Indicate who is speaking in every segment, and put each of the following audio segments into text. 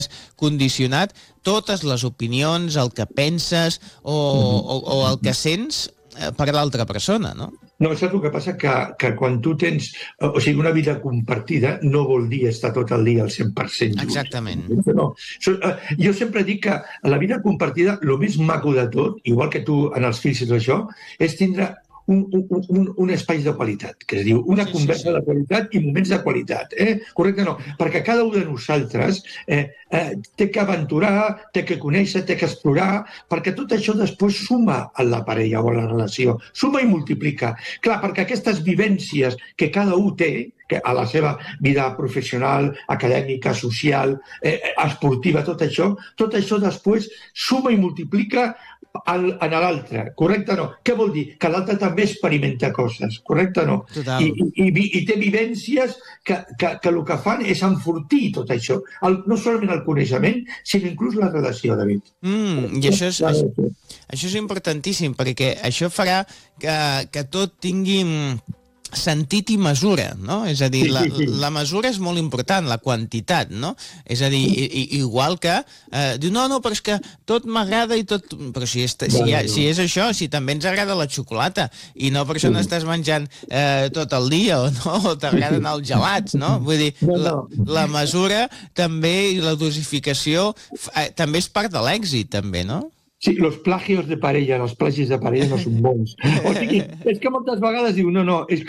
Speaker 1: condicionat totes les opinions, el que penses o el que sents per l'altra persona, no?
Speaker 2: No, saps el que passa? Que quan tu tens una vida compartida no vol dir estar tot el dia al 100% junts.
Speaker 1: Exactament.
Speaker 2: No. Jo sempre dic que a la vida compartida el més maco de tot, igual que tu en els fills i tot això, és tindre un espai de qualitat, que es diu una conversa de qualitat i moments de qualitat. Correcte, no? Perquè cada un de nosaltres té que aventurar, té que conèixer, té que explorar, perquè tot això després suma a la parella o a la relació, suma i multiplica. Clar, perquè aquestes vivències que cada un té, a la seva vida professional, acadèmica, social, esportiva, tot això després suma i multiplica en l'altre, correcte o no? Què vol dir? Que l'altre també experimenta coses, correcte o no? I té vivències que el que fan és enfortir tot això, no solament el coneixement, sinó inclús la relació, David.
Speaker 1: I això és importantíssim, perquè això farà que tot tingui sentit i mesura, no? És a dir, la mesura és molt important, la quantitat, no? És a dir, igual que diu, no, però és que tot m'agrada i tot... Però si és això, si també ens agrada la xocolata i no per això n'estàs menjant tot el dia o t'agraden els gelats, no? Vull dir, la mesura també i la dosificació també és part de l'èxit, també, no?
Speaker 2: Sí, los plagios de parella, els plagis de parella no són bons. O sigui, és que moltes vegades diu, no, és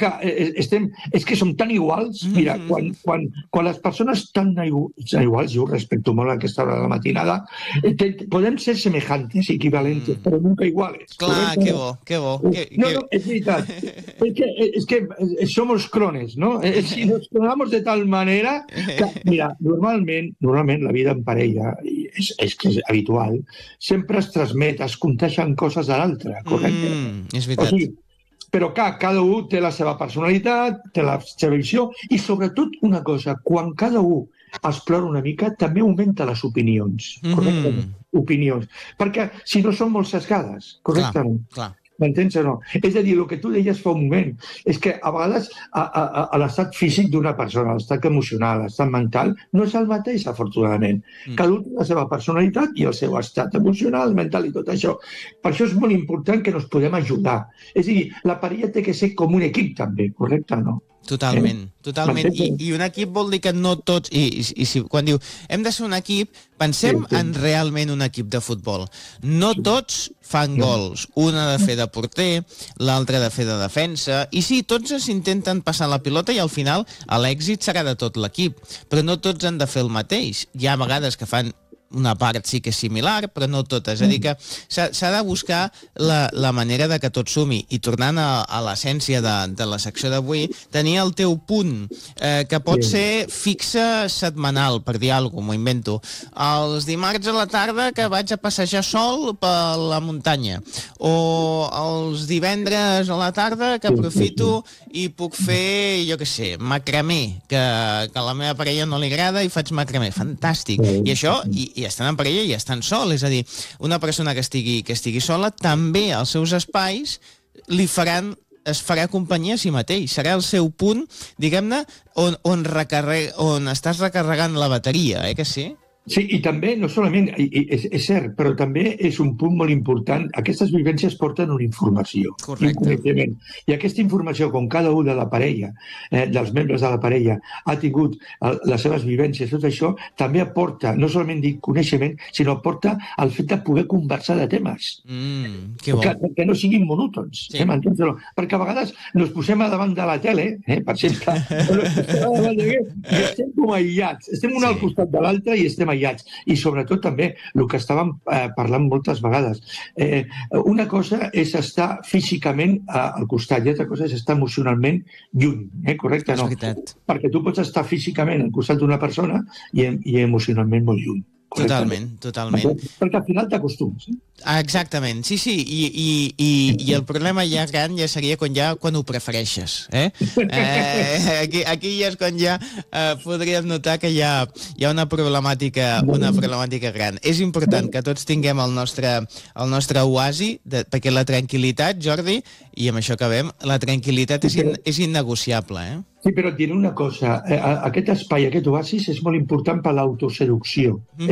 Speaker 2: que som tan iguals. Mira, quan les persones tan iguals, jo respecto molt aquesta hora de la matinada, podem ser semejantes, equivalentes, però nunca iguales.
Speaker 1: Clar, que bo.
Speaker 2: No, és veritat. És que somos clones, ¿no? Si nos clonamos de tal manera que, mira, normalment la vida en parella, és que és habitual, sempre es transmet, es contagien coses de l'altre, correcte?
Speaker 1: És veritat.
Speaker 2: O sigui, però cada un té la seva personalitat, té la seva visió, i sobretot una cosa, quan cada un explora una mica, també augmenta les opinions, correcte? Opinions. Perquè si no són molt sesgades, correcte?
Speaker 1: Clar.
Speaker 2: M'entens o no? És a dir, el que tu deies fa un moment, és que a vegades l'estat físic d'una persona, l'estat emocional, l'estat mental, no és el mateix, afortunadament. Cada un té la seva personalitat i el seu estat emocional, mental i tot això. Per això és molt important que ens podem ajudar. És a dir, la parella té que ser com un equip també, correcte o no?
Speaker 1: Totalment. I un equip vol dir que no tots... Quan diu hem de ser un equip, pensem en realment un equip de futbol. No tots fan gols. Un ha de fer de porter, l'altre ha de fer de defensa. I sí, tots s'intenten passar la pilota i al final l'èxit serà de tot l'equip. Però no tots han de fer el mateix. Hi ha vegades que fan una part sí que és similar, però no totes. És a dir que s'ha de buscar la manera de que tot sumi. I tornant a l'essència de la secció d'avui, tenir el teu punt, que pot ser fixe setmanal, per dir alguna cosa, m'ho invento. Els dimarts a la tarda que vaig a passejar sol per la muntanya. O els divendres a la tarda que aprofito i puc fer, jo què sé, macramé, que a la meva parella no li agrada i faig macramé. Fantàstic. I això... I estan en parella i estan sol, és a dir, una persona que estigui sola, també els seus espais es farà companyia a si mateix, serà el seu punt, diguem-ne, on estàs recarregant la bateria, que sí?
Speaker 2: Sí, i també, no solament, és cert, però també és un punt molt important. Aquestes vivències porten una informació, un coneixement. I aquesta informació, com cada un de la parella, dels membres de la parella, ha tingut les seves vivències, tot això, també aporta, no solament dic coneixement, sinó aporta el fet de poder conversar de temes.
Speaker 1: Que bo.
Speaker 2: Que no siguin monòtons. Perquè a vegades ens posem davant de la tele, per exemple, i estem com aïllats. Estem un al costat de l'altre i estem aïllats. I sobretot també el que estàvem parlant moltes vegades. Una cosa és estar físicament al costat i altra cosa és estar emocionalment lluny, correcte? No? Perquè tu pots estar físicament al costat d'una persona i emocionalment molt lluny.
Speaker 1: Totalment, totalment.
Speaker 2: Perquè al final t'acostumes.
Speaker 1: Exactament, sí, i el problema ja gran ja seria quan ho prefereixes, aquí ja és quan ja podríem notar que hi ha una problemàtica gran. És important que tots tinguem el nostre oasi, perquè la tranquil·litat, Jordi, i amb això acabem, la tranquil·litat és innegociable,
Speaker 2: Sí, però et diré una cosa, aquest espai, aquest oasis és molt important per l'autoseducció.